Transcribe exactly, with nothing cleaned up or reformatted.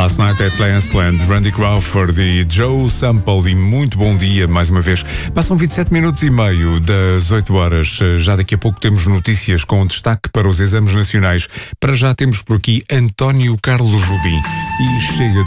Last Night at Lanceland, Randy Crawford e Joe Sample, e muito bom dia mais uma vez. Passam vinte e sete minutos e meio das oito horas. Já daqui a pouco temos notícias com destaque para os exames nacionais. Para já temos por aqui António Carlos Jobim. E chega